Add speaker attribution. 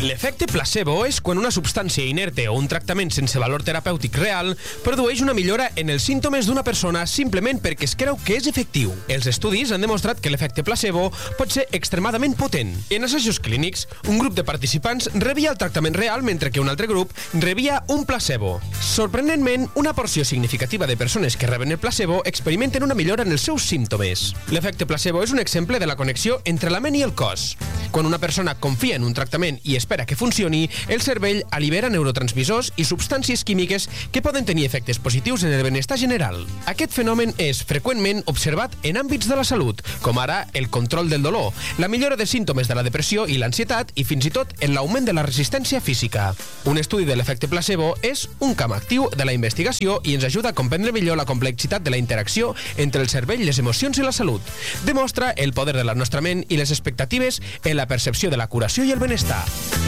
Speaker 1: L'efecte placebo és quan una substància inerte o un tractament sense valor terapèutic real produeix una millora en els símptomes d'una persona simplement perquè es creu que és efectiu. Els estudis han demostrat que l'efecte placebo pot ser extremadament potent. En assajos clínics, un grup de participants rebia el tractament real mentre que un altre grup rebia un placebo. Sorprenentment, una porció significativa de persones que reben el placebo experimenten una millora en els seus símptomes. L'efecte placebo és un exemple de la connexió entre la ment i el cos. Quan una persona confia en un tractament i espera que funcioni, el cervell allibera neurotransmissors i substàncies químiques que poden tenir efectes positius en el benestar general. Aquest fenomen és freqüentment observat en àmbits de la salut, com ara el control del dolor, la millora de símptomes de la depressió i l'ansietat i fins i tot en l'augment de la resistència física. Un estudi de l'efecte placebo és un camp actiu de la investigació i ens ajuda a comprendre millor la complexitat de la interacció entre el cervell, les emocions i la salut. Demostra el poder de la nostra ment i les expectatives en la percepció de la curació i el benestar.